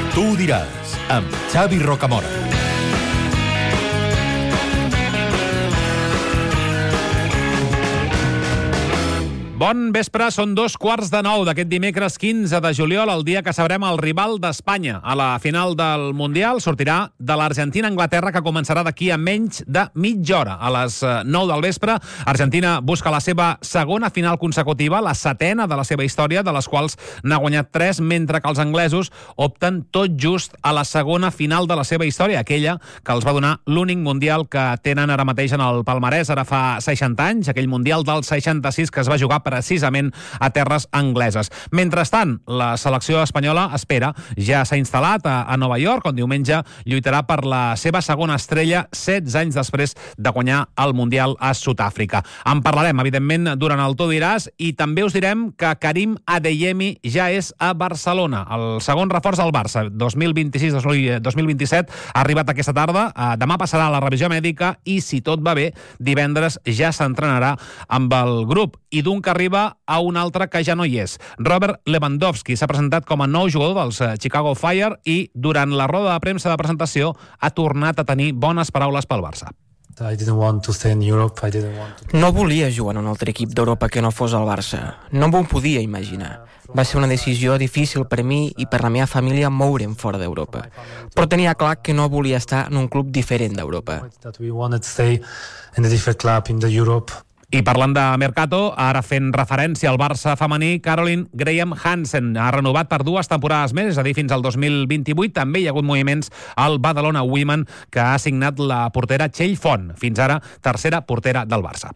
Tu ho diràs, amb Xavi Rocamora. Bon vespre, són 8:45 d'aquest dimecres 15 de juliol, el dia que sabrem el rival d'Espanya a la final del Mundial. Sortirà de l'Argentina-Anglaterra, que començarà d'aquí a menys de mitja hora. A les 9 del vespre, Argentina busca la seva segona final consecutiva, la setena de la seva història, de les quals n'ha guanyat 3, mentre que els anglesos opten tot just a la segona final de la seva història, aquella que els va donar l'únic Mundial que tenen ara mateix en el palmarès, ara fa 60 anys, aquell Mundial del 66 que es va jugar precisament a terres angleses. Mentrestant, la selecció espanyola espera. Ja s'ha instal·lat a Nova York, on diumenge lluitarà per la seva segona estrella 16 anys després de guanyar el Mundial a Sud-àfrica. En parlarem, evidentment, durant el Tu diràs, i també us direm que Karim Adeyemi ja és a Barcelona. El segon reforç al Barça, 2026-2027, ha arribat aquesta tarda. Demà passarà la revisió mèdica i, si tot va bé, divendres ja s'entrenarà amb el grup. I d'un que arriba a un altre que ja no hi és. Robert Lewandowski s'ha presentat com a nou jugador dels Chicago Fire i durant la roda de premsa de presentació ha tornat a tenir bones paraules pel Barça. No volia jugar en un altre equip d'Europa que no fos el Barça. No m'ho podia imaginar. Va ser una decisió difícil per mi i per la meva família moure'm fora d'Europa. Però tenia clar que no volia estar en un club diferent d'Europa. I parlant de Mercato, ara fent referència al Barça femení, Caroline Graham Hansen ha renovat per 2 temporades més, és a dir, fins al 2028. També hi ha hagut moviments al Badalona Women, que ha signat la portera Txell Font, fins ara tercera portera del Barça.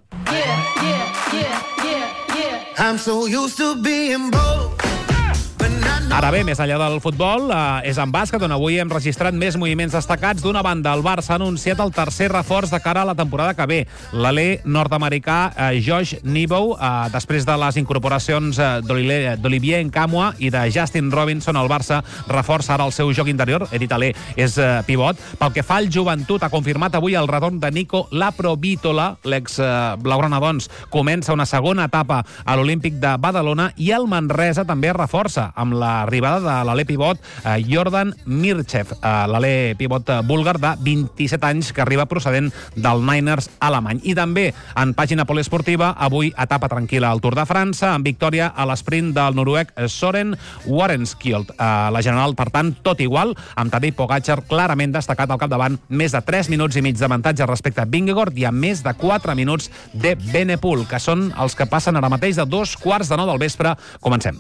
I'm so used to being broke. Ara bé, més enllà del futbol, és en bàsquet, on avui hem registrat més moviments destacats. D'una banda, el Barça ha anunciat el tercer reforç de cara a la temporada que ve. L'alè nord-americà Josh Nebo, després de les incorporacions d'Olivier Nkamhoua i de Justin Robinson, el Barça reforça ara el seu joc interior. He dit alè, és pivot. Pel que fa al joventut, ha confirmat avui el retorn de Nico Laprovítola, l'ex-blaugrana, doncs, comença una segona etapa a l'Olímpic de Badalona, i el Manresa també reforça amb l'arribada de l'alè pivot Jordan Mirchev, l'alè pivot búlgar de 27 anys que arriba procedent del Niners alemany. I també en pàgina poliesportiva, avui etapa tranquil·la al Tour de França, amb victòria a l'esprint del noruec Søren Warenskjold. La general, per tant, tot igual, amb Tadej Pogačar clarament destacat al capdavant, més de 3 minuts i mig d'avantatge respecte a Vingegaard i a més de 4 minuts de Benepul, que són els que passen ara mateix de 8:45 del vespre. Comencem.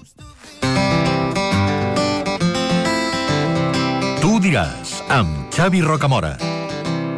Tu diràs, amb Xavi Rocamora.